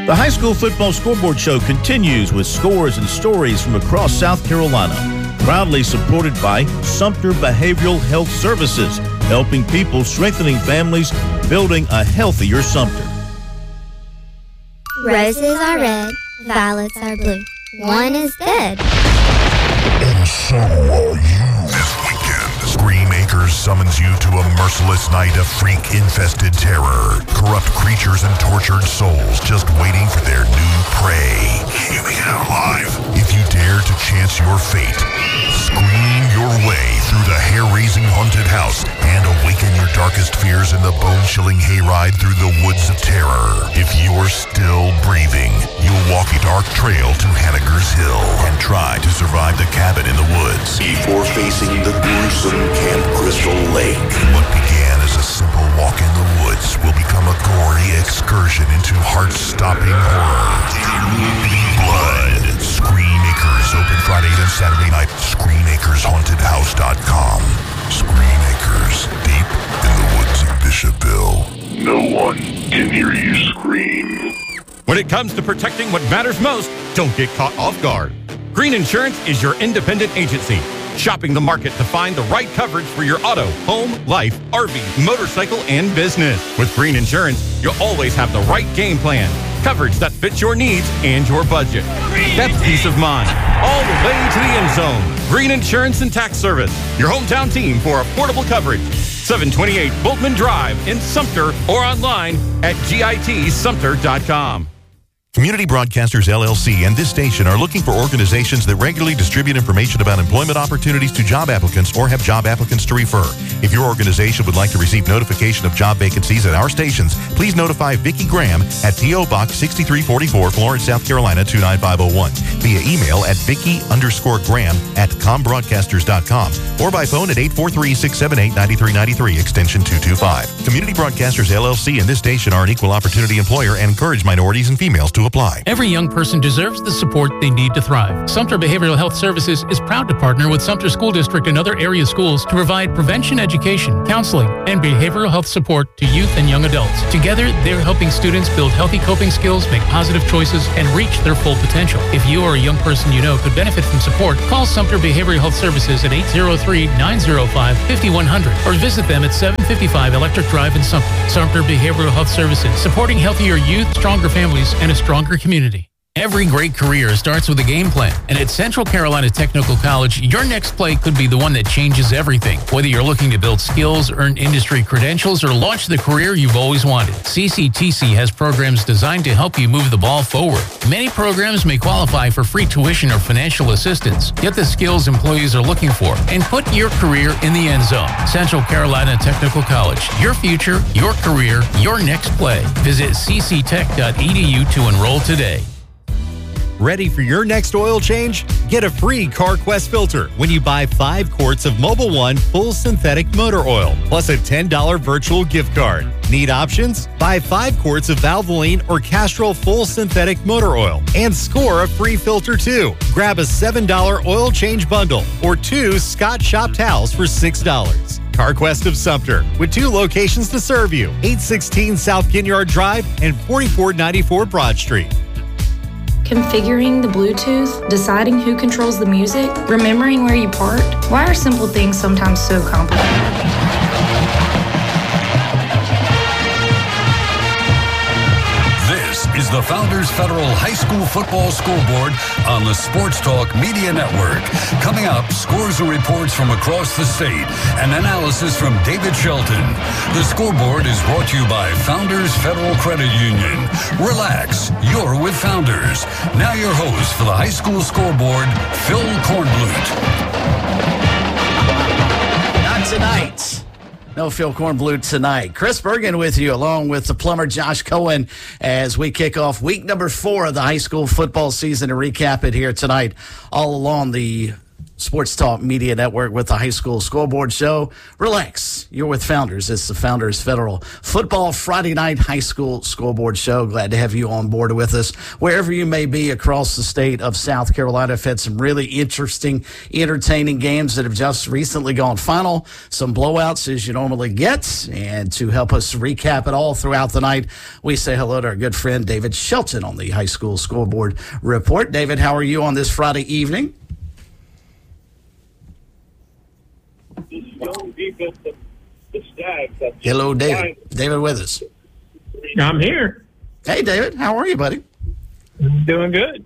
The High School Football Scoreboard Show continues with scores and stories from across South Carolina. Proudly supported by Sumter Behavioral Health Services, helping people, strengthening families, building a healthier Sumter. Roses are red, violets are blue. One is dead. And so are you. This weekend, Scream Acres summons you to a merciless night of freak-infested terror. Corrupt creatures and tortured souls just waiting for their new prey. You make it out alive. If you dare to chance your fate, scream your way through the hair-raising haunted house and awaken your darkest fears in the bone-chilling hayride through the woods of terror. If you're still breathing, you'll walk a dark trail to Hanniger's Hill and try to survive the cabin in the woods before facing the gruesome Camp Crystal Lake. What began as a simple walk in the woods will become a gory excursion into heart-stopping horror. Blood. Scream Acres, open Friday and Saturday night. ScreamAkersHauntedHouse.com. Scream Acres, deep in the woods of Bishopville. No one can hear you scream. When it comes to protecting what matters most, don't get caught off guard. Green Insurance is your independent agency, shopping the market to find the right coverage for your auto, home, life, RV, motorcycle, and business. With Green Insurance, you'll always have the right game plan, coverage that fits your needs and your budget. That's peace of mind, all the way to the end zone. Green Insurance and Tax Service, your hometown team for affordable coverage. 728 Boltman Drive in Sumter or online at gitsumter.com. Community Broadcasters LLC and this station are looking for organizations that regularly distribute information about employment opportunities to job applicants or have job applicants to refer. If your organization would like to receive notification of job vacancies at our stations, please notify Vicki Graham at P.O. Box 6344, Florence, South Carolina 29501, via email at Vicki_Graham@combroadcasters.com or by phone at 843-678-9393, extension 225. Community Broadcasters LLC and this station are an equal opportunity employer and encourage minorities and females to apply. Every young person deserves the support they need to thrive. Sumter Behavioral Health Services is proud to partner with Sumter School District and other area schools to provide prevention education, counseling, and behavioral health support to youth and young adults. Together, they're helping students build healthy coping skills, make positive choices, and reach their full potential. If you or a young person you know could benefit from support, call Sumter Behavioral Health Services at 803-905-5100 or visit them at 755 Electric Drive in Sumter. Sumter Behavioral Health Services, supporting healthier youth, stronger families, and a stronger community. Every great career starts with a game plan, and at Central Carolina Technical College, your next play could be the one that changes everything. Whether you're looking to build skills, earn industry credentials, or launch the career you've always wanted, CCTC has programs designed to help you move the ball forward. Many programs may qualify for free tuition or financial assistance. Get the skills employees are looking for and put your career in the end zone. Central Carolina Technical College, your future, your career, your next play. Visit cctech.edu to enroll today. Ready for your next oil change? Get a free CarQuest filter when you buy 5 quarts of Mobil 1 full synthetic motor oil, plus a $10 virtual gift card. Need options? Buy 5 quarts of Valvoline or Castrol full synthetic motor oil and score a free filter too. Grab a $7 oil change bundle or 2 Scott Shop towels for $6. CarQuest of Sumter, with 2 locations to serve you, 816 South Ginyard Drive and 4494 Broad Street. Configuring the Bluetooth, deciding who controls the music, remembering where you parked. Why are simple things sometimes so complicated? This is the Founders Federal High School Football Scoreboard on the Sports Talk Media Network. Coming up, scores and reports from across the state and analysis from David Shelton. The scoreboard is brought to you by Founders Federal Credit Union. Relax, you're with Founders. Now your host for the High School Scoreboard, Phil Kornblut. Not tonight. No Phil Kornblut tonight. Chris Bergen with you, along with the plumber Josh Cohen, as we kick off week number 4 of the high school football season. To recap it here tonight, all along the Sports Talk Media Network with the High School Scoreboard Show. Relax. You're with Founders. It's the Founders Federal Football Friday Night High School Scoreboard Show. Glad to have you on board with us. Wherever you may be across the state of South Carolina, I've had some really interesting, entertaining games that have just recently gone final. Some blowouts as you normally get. And to help us recap it all throughout the night, we say hello to our good friend David Shelton on the High School Scoreboard Report. David, how are you on this Friday evening? Hello, David. David with us. I'm here. Hey, David. How are you, buddy? Doing good.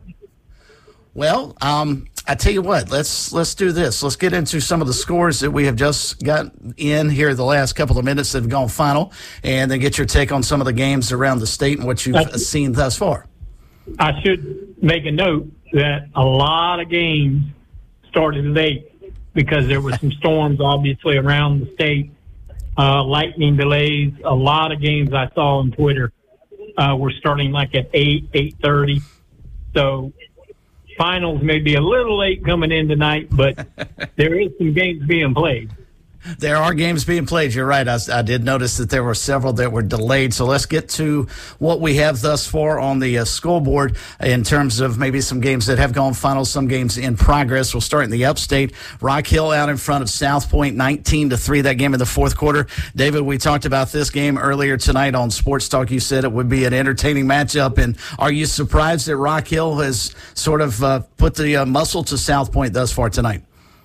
Well, I tell you what. Let's do this. Let's get into some of the scores that we have just got in here the last couple of minutes that have gone final, and then get your take on some of the games around the state and what you've seen thus far. I should make a note that a lot of games started late because there were some storms, obviously, around the state, lightning delays. A lot of games I saw on Twitter were starting like at 8:30. So finals may be a little late coming in tonight, but there is some games being played. There are games being played. You're right. I did notice that there were several that were delayed. So let's get to what we have thus far on the scoreboard in terms of maybe some games that have gone final, some games in progress. We'll start in the upstate. Rock Hill out in front of South Point, 19-3, that game in the fourth quarter. David, we talked about this game earlier tonight on Sports Talk. You said it would be an entertaining matchup. And are you surprised that Rock Hill has sort of put the muscle to South Point thus far tonight?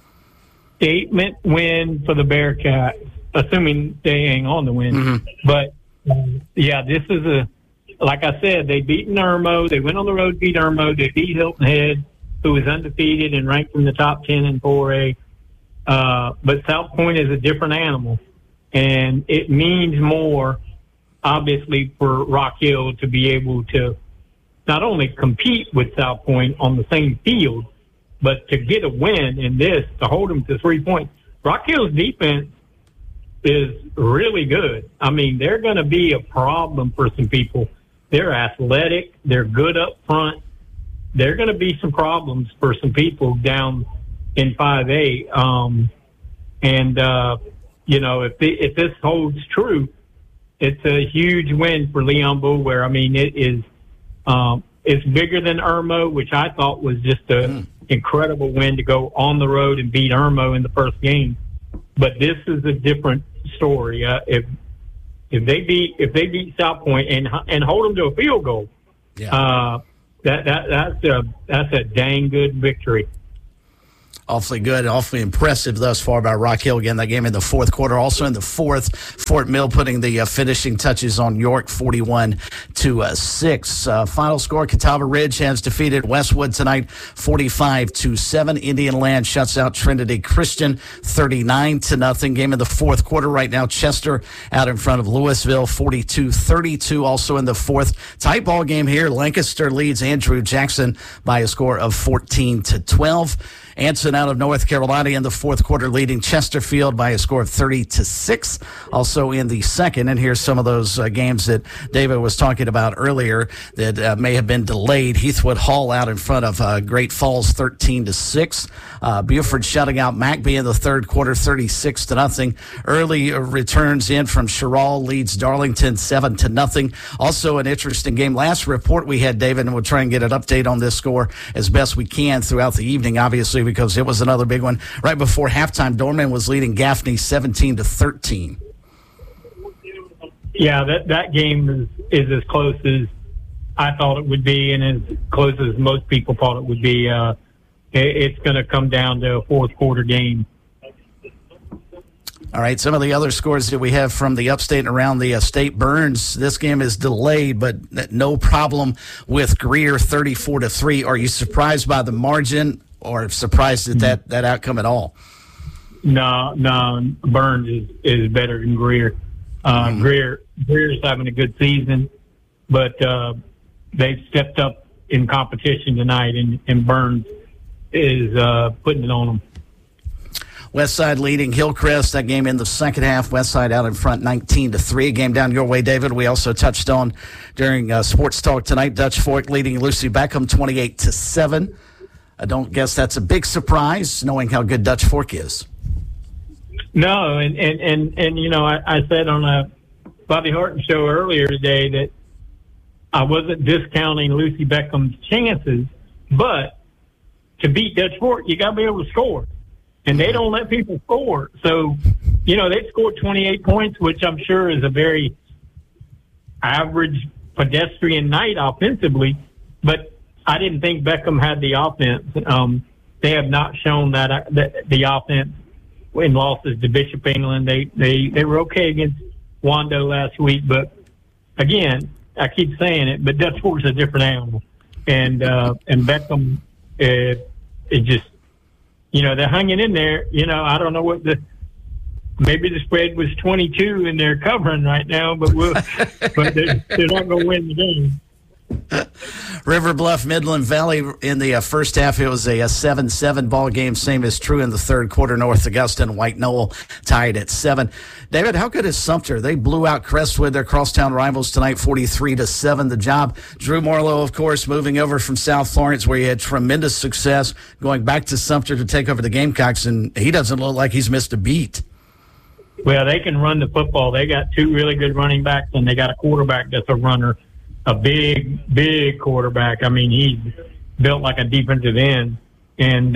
Statement win for the Bearcats, assuming they hang on to win. Mm-hmm. But, yeah, this is like I said, they beat Irmo. They went on the road, beat Irmo. They beat Hilton Head, who was undefeated and ranked in the top 10 in 4A. But South Point is a different animal, and it means more, obviously, for Rock Hill to be able to not only compete with South Point on the same field, but to get a win in this, to hold them to 3 points. Rock Hill's defense is really good. I mean, they're going to be a problem for some people. They're athletic. They're good up front. They're going to be some problems for some people down in 5A. You know, if this holds true, it's a huge win for Leon Boulware. I mean, it is it's bigger than Irmo, which I thought was just a incredible win to go on the road and beat Irmo in the first game. But this is a different story. If they beat South Point and hold them to a field goal, that's a dang good victory. Awfully good, awfully impressive thus far by Rock Hill. Again, that game in the fourth quarter. Also in the fourth, Fort Mill putting the finishing touches on York, 41-6. Final score: Catawba Ridge has defeated Westwood tonight, 45-7. Indian Land shuts out Trinity Christian, 39-0. Game in the fourth quarter right now. Chester out in front of Louisville, 42-32. Also in the fourth, tight ball game here. Lancaster leads Andrew Jackson by a score of 14-12. Anson out of North Carolina in the fourth quarter, leading Chesterfield by a score of 30-6. Also in the second, and here's some of those games that David was talking about earlier that may have been delayed. Heathwood Hall out in front of Great Falls, 13-6. Buford shutting out McBee in the third quarter, 36-0. Early returns in from Sherrall leads Darlington 7-0. Also an interesting game. Last report we had, David, and we'll try and get an update on this score as best we can throughout the evening, obviously, because it was another big one. Right before halftime, Dorman was leading Gaffney 17-13. Yeah, that game is as close as I thought it would be, and as close as most people thought it would be. It's going to come down to a fourth quarter game. All right, some of the other scores that we have from the upstate and around the state. Burns, this game is delayed, but no problem with Greer, 34-3. Are you surprised by the margin or surprised at that outcome at all? No, Burns is better than Greer. Greer's having a good season, but they've stepped up in competition tonight, and Burns is putting it on them. Westside leading Hillcrest. That game in the second half. Westside out in front 19-3. A game down your way, David. We also touched on during Sports Talk tonight. Dutch Fork leading Lucy Beckham 28-7. I don't guess that's a big surprise, knowing how good Dutch Fork is. No, and I said on a Bobby Horton show earlier today that I wasn't discounting Lucy Beckham's chances, but to beat Dutch Fork, you got to be able to score. And they don't let people score. So, they scored 28 points, which I'm sure is a very average pedestrian night offensively. But I didn't think Beckham had the offense. They have not shown that the offense in losses to Bishop England. They were okay against Wando last week. But, again, I keep saying it, but Dutch Fork's a different animal. And Beckham, it just, they're hanging in there. I don't know what maybe the spread was 22 and they're covering right now, but they're not going to win the game. River Bluff, Midland Valley in the first half, it was a 7-7 ball game. Same is true in the third quarter. North Augusta and White Knoll tied at 7. David, how good is Sumter? They blew out Crestwood, their crosstown rivals tonight, 43-7. The job. Drew Morlow, of course, moving over from South Florence, where he had tremendous success, going back to Sumter to take over the Gamecocks, and he doesn't look like he's missed a beat. Well, they can run the football. They got 2 really good running backs, and they got a quarterback that's a runner. A big quarterback. I mean, he's built like a defensive end. And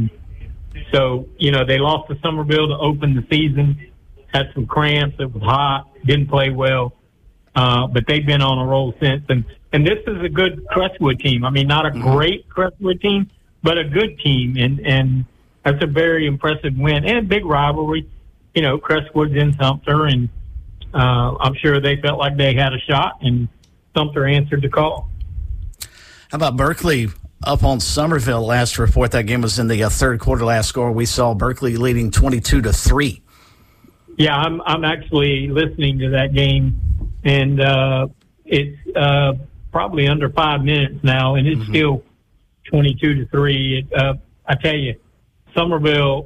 so, they lost to Somerville to open the season, had some cramps. It was hot, didn't play well. But they've been on a roll since. And this is a good Crestwood team. I mean, not a great Crestwood team, but a good team. And that's a very impressive win and big rivalry. Crestwood's in Sumter, and I'm sure they felt like they had a shot, and Sumter answered the call. How about Berkeley up on Somerville? Last report, that game was in the third quarter. Last score, we saw Berkeley leading 22-3. Yeah, I'm actually listening to that game, and it's probably under 5 minutes now, and it's still 22-3. I tell you, Somerville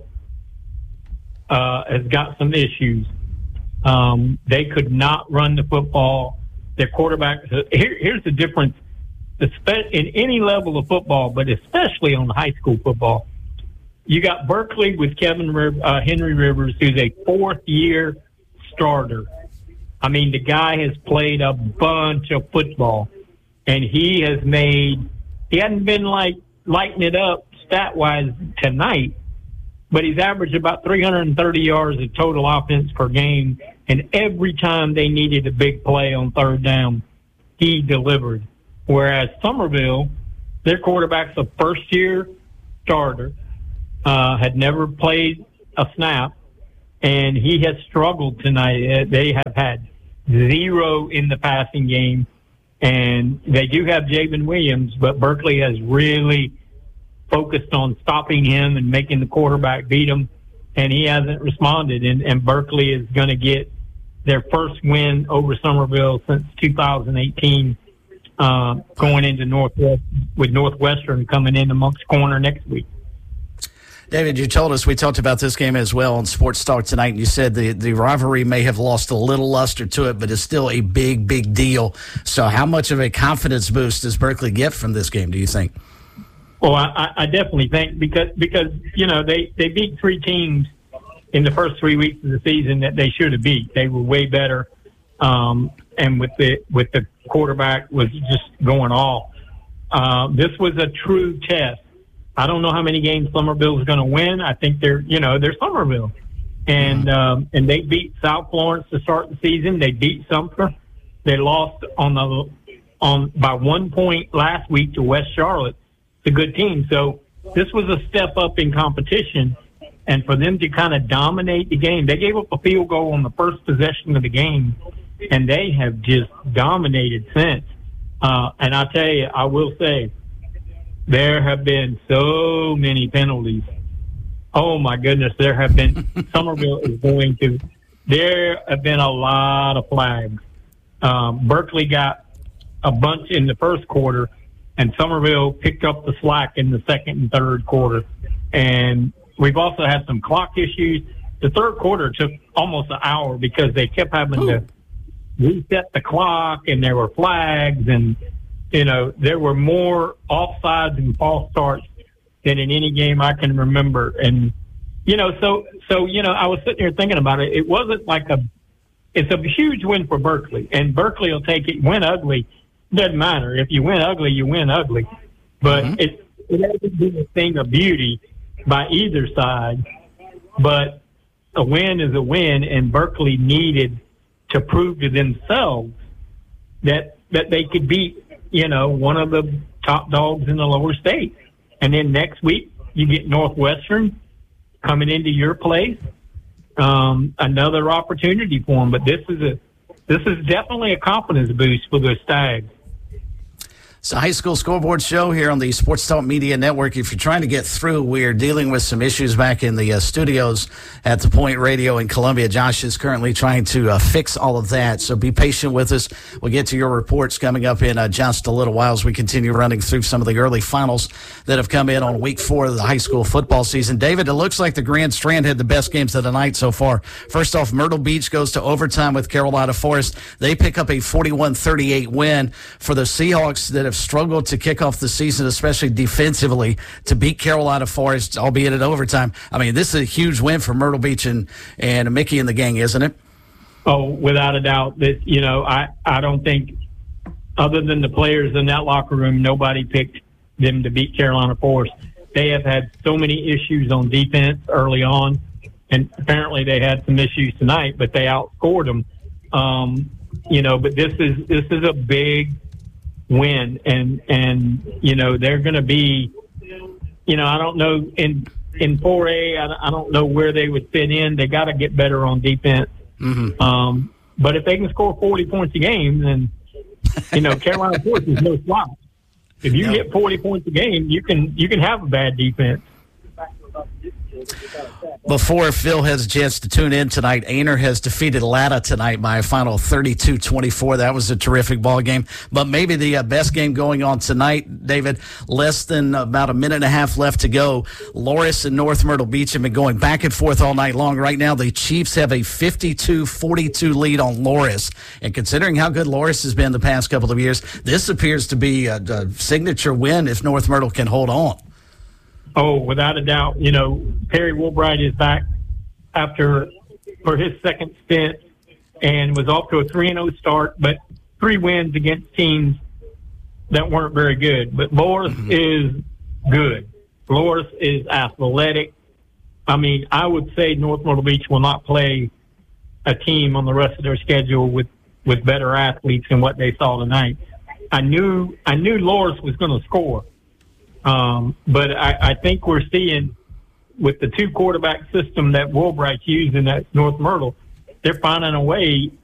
has got some issues. They could not run the football. Their quarterback. Here's the difference, in any level of football, but especially on high school football. You got Berkeley with Henry Rivers, who's a 4th-year starter. I mean, the guy has played a bunch of football, and he hadn't been like lighting it up stat-wise tonight, but he's averaged about 330 yards of total offense per game. And every time they needed a big play on third down, he delivered. Whereas Somerville, their quarterback's a first-year starter, had never played a snap, and he has struggled tonight. They have had 0 in the passing game, and they do have Javen Williams, but Berkeley has really focused on stopping him and making the quarterback beat him, and he hasn't responded. And Berkeley is going to get their first win over Somerville since 2018, going into Northwest, with Northwestern coming into Moncks Corner next week. David, you told us, we talked about this game as well on Sports Talk tonight, and you said the rivalry may have lost a little luster to it, but it's still a big deal. So how much of a confidence boost does Berkeley get from this game, do you think? Well, I definitely think because they beat 3 teams in the first 3 weeks of the season that they should have beat. They were way better, and with the quarterback was just going off. This was a true test. I don't know how many games Somerville is going to win. I think they're Somerville, and they beat South Florence to start the season. They beat Sumter. They lost by 1 point last week to West Charlotte. It's a good team. So this was a step up in competition, and for them to kind of dominate the game, they gave up a field goal on the first possession of the game, and they have just dominated since. And I tell you, I will say, there have been so many penalties. Oh, my goodness, there have been. Somerville is going to. There have been a lot of flags. Berkeley got a bunch in the first quarter, and Somerville picked up the slack in the second and third quarter. And we've also had some clock issues. The third quarter took almost an hour because they kept having to reset the clock, and there were flags, and there were more offsides and false starts than in any game I can remember. And, so I was sitting here thinking about it. It wasn't like it's a huge win for Berkeley, and Berkeley will take it. Win ugly, doesn't matter. If you win ugly, you win ugly. But it hasn't been a thing of beauty by either side. But a win is a win, and Berkeley needed to prove to themselves that they could beat, one of the top dogs in the lower state. And then next week you get Northwestern coming into your place. Another opportunity for them, but this is definitely a confidence boost for the Stags. It's a high school scoreboard show here on the Sports Talk Media Network. If you're trying to get through, we're dealing with some issues back in the studios at the Point Radio in Columbia. Josh is currently trying to fix all of that, so be patient with us. We'll get to your reports coming up in just a little while as we continue running through some of the early finals that have come in on week 4 of the high school football season. David, it looks like the Grand Strand had the best games of the night so far. First off, Myrtle Beach goes to overtime with Carolina Forest. They pick up a 41-38 win for the Seahawks that have struggled to kick off the season, especially defensively, to beat Carolina Forest, albeit at overtime. I mean, this is a huge win for Myrtle Beach and Mickey and the gang, isn't it? Oh, without a doubt. That I don't think, other than the players in that locker room, nobody picked them to beat Carolina Forest. They have had so many issues on defense early on, and apparently they had some issues tonight, but they outscored them. But this is a big win, and they're going to be, I don't know, in 4A, I don't know where they would fit in. They got to get better on defense. But if they can score 40 points a game, then Carolina Forest is no slouch. If you get 40 points a game, you can have a bad defense. Before Phil has a chance to tune in tonight, Aner has defeated Latta tonight by a final 32-24. That was a terrific ball game. But maybe the best game going on tonight, David, less than about a minute and a half left to go. Loris and North Myrtle Beach have been going back and forth all night long. Right now, the Chiefs have a 52-42 lead on Loris. And considering how good Loris has been the past couple of years, this appears to be a signature win if North Myrtle can hold on. Oh, without a doubt. Perry Woolbright is back for his second stint and was off to a 3-0 start, but 3 wins against teams that weren't very good. But Loris is good. Loris is athletic. I mean, I would say North Myrtle Beach will not play a team on the rest of their schedule with better athletes than what they saw tonight. I knew Loris was going to score. But I think we're seeing with the 2 quarterback system that Woolbright's using at North Myrtle, they're finding a way